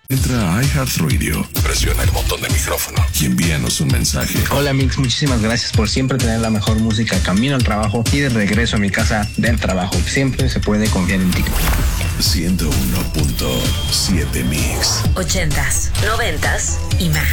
Entra a iHeartRadio, presiona el botón de micrófono y envíanos un mensaje. Hola Mix, muchísimas gracias por siempre tener la mejor música camino al trabajo y de regreso a mi casa del trabajo. Siempre se puede confiar en ti. 101.7 Mix. 80s, 90s y más.